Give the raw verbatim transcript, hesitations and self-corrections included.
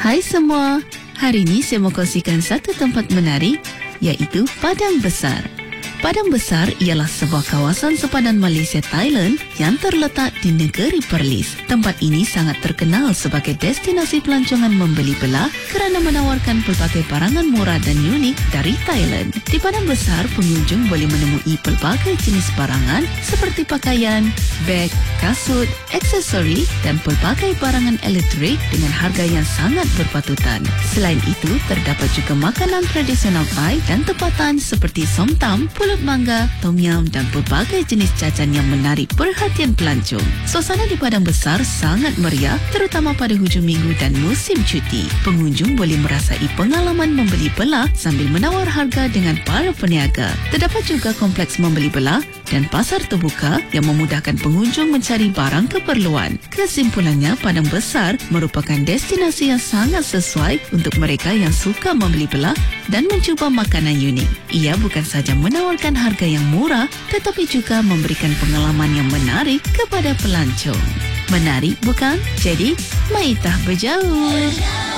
Hai semua, hari ini saya mau kongsikan satu tempat menarik, iaitu Padang Besar. Padang Besar ialah sebuah kawasan sepadan Malaysia Thailand yang terletak di negeri Perlis. Tempat ini sangat terkenal sebagai destinasi pelancongan membeli belah kerana menawarkan pelbagai barangan murah dan unik dari Thailand. Di Padang Besar, pengunjung boleh menemui pelbagai jenis barangan seperti pakaian, beg, kasut, aksesori dan pelbagai barangan elektrik dengan harga yang sangat berpatutan. Selain itu, terdapat juga makanan tradisional Thai dan tempatan seperti somtam, pulut mangga, tom yum dan pelbagai jenis jajan yang menarik perhatian pelancong. Suasana di Padang Besar sangat meriah, terutama pada hujung minggu dan musim cuti. Pengunjung boleh merasai pengalaman membeli belah sambil menawar harga dengan para peniaga. Terdapat juga kompleks membeli belah dan pasar terbuka yang memudahkan pengunjung mencari barang keperluan. Kesimpulannya, Padang Besar merupakan destinasi yang sangat sesuai untuk mereka yang suka membeli belah dan mencuba makanan unik. Ia bukan saja menawarkan harga yang murah, tetapi juga memberikan pengalaman yang menarik kepada pelancong. Menarik bukan? Jadi, maitah berjauh.